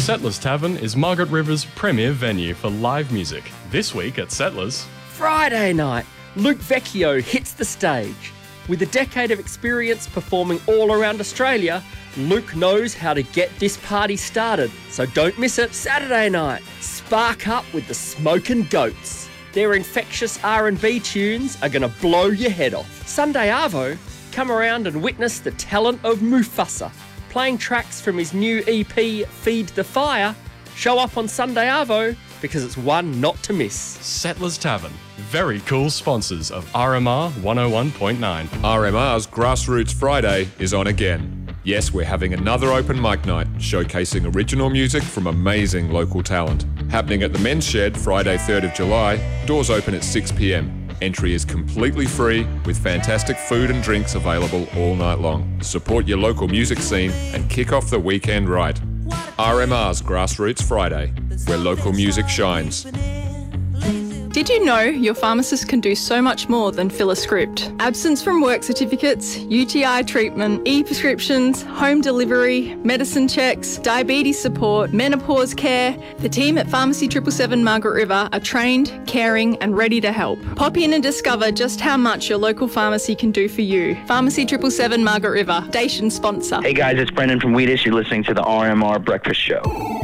Settlers Tavern is Margaret River's premier venue for live music. This week at Settlers... Friday night, Luke Vecchio hits the stage. With a decade of experience performing all around Australia, Luke knows how to get this party started. So don't miss it. Saturday night, spark up with the Smokin' Goats. Their infectious R&B tunes are going to blow your head off. Sunday Arvo, come around and witness the talent of Mufasa. Playing tracks from his new EP, Feed the Fire. Show up on Sunday Arvo because it's one not to miss. Settlers Tavern, very cool sponsors of RMR 101.9. RMR's Grassroots Friday is on again. Yes, we're having another open mic night showcasing original music from amazing local talent. Happening at the Men's Shed Friday 3rd of July, doors open at 6 p.m. Entry is completely free with fantastic food and drinks available all night long. Support your local music scene and kick off the weekend right. RMR's Grassroots Friday, where local music shines. Did you know your pharmacist can do so much more than fill a script? Absence from work certificates, UTI treatment, e-prescriptions, home delivery, medicine checks, diabetes support, menopause care. The team at Pharmacy 777 Margaret River are trained, caring and ready to help. Pop in and discover just how much your local pharmacy can do for you. Pharmacy 777 Margaret River, station sponsor. Hey guys, it's Brendan from Wheatus. You're listening to the RMR Breakfast Show.